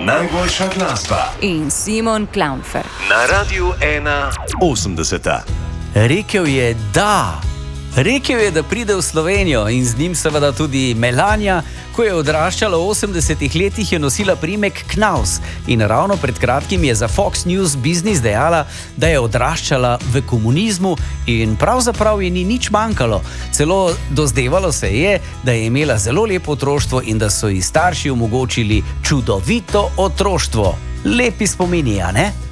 Najboljša glasba in Simon Klaunfer. Na Radiu 1.80. Rekel je da. Rekel je, da pride v Slovenijo in z njim seveda tudi Melania, ko je odraščala v 80-ih letih, je nosila priimek Knaus in ravno pred kratkim je za Fox News Business dejala, da je odraščala v komunizmu in pravzaprav ji ni nič manjkalo. Celo dozdevalo se je, da je imela zelo lepo otroštvo in da so ji starši omogočili čudovito otroštvo. Lepi spomini, a ne?